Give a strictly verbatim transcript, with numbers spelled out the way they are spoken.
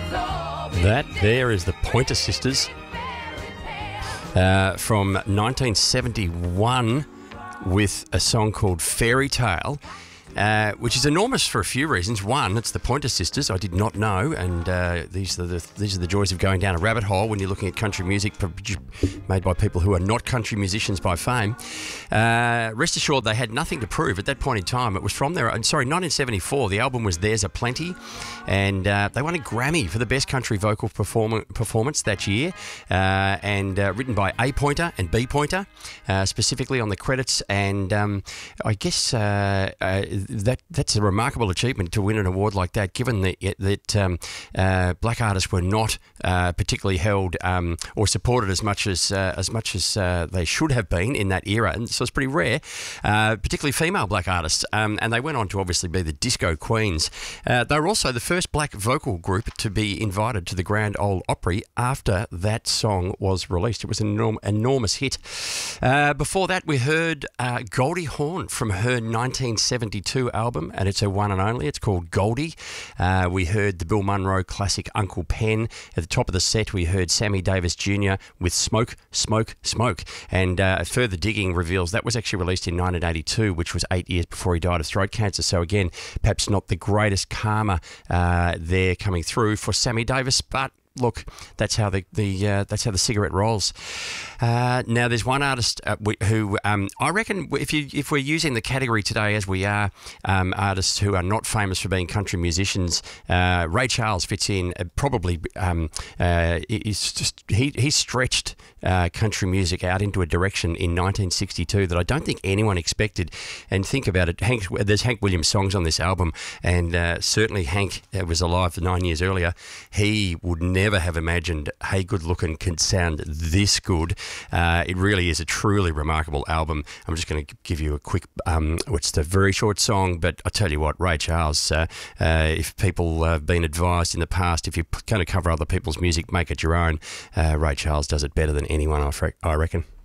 That there is the Pointer Sisters uh, from nineteen seventy-one with a song called Fairy Tale. Uh, which is enormous for a few reasons. One, it's the Pointer Sisters. I did not know, and uh, these are the these are the joys of going down a rabbit hole when you're looking at country music made by people who are not country musicians by fame. Uh, rest assured, they had nothing to prove at that point in time. It was from their, I'm sorry, nineteen seventy-four. The album was There's a Plenty, and uh, they won a Grammy for the best country vocal perform- performance that year, uh, and uh, written by A Pointer and B Pointer, uh, specifically on the credits. And um, I guess. Uh, uh, That that's a remarkable achievement to win an award like that, given that that um, uh, black artists were not uh, particularly held um, or supported as much as uh, as much as uh, they should have been in that era, and so it's pretty rare, uh, particularly female black artists. Um, and they went on to obviously be the disco queens. Uh, they were also the first black vocal group to be invited to the Grand Ole Opry after that song was released. It was an enorm- enormous hit. Uh, before that, we heard uh, Goldie Hawn from her nineteen seventy-two album, and it's her one and only. It's called Goldie. Uh, we heard the Bill Monroe classic Uncle Pen. At the top of the set, we heard Sammy Davis Junior with Smoke, Smoke, Smoke. And uh, further digging reveals that was actually released in nineteen eighty-two, which was eight years before he died of throat cancer. So again, perhaps not the greatest karma uh, there coming through for Sammy Davis, but look, that's how the, the uh, that's how the cigarette rolls. Uh, now, there's one artist uh, who um, I reckon, if you if we're using the category today as we are, um, artists who are not famous for being country musicians, uh, Ray Charles fits in. Uh, probably, um, uh, he's just he he stretched uh, country music out into a direction in nineteen sixty-two that I don't think anyone expected. And think about it, Hank, there's Hank Williams songs on this album, and uh, certainly Hank uh, was alive nine years earlier. He would never Never have imagined Hey Good Lookin' can sound this good. Uh, it really is a truly remarkable album. I'm just going to give you a quick, um, it's a very short song, but I tell you what, Ray Charles, uh, uh, if people have been advised in the past, if you're going to cover other people's music, make it your own. Uh, Ray Charles does it better than anyone, I reckon.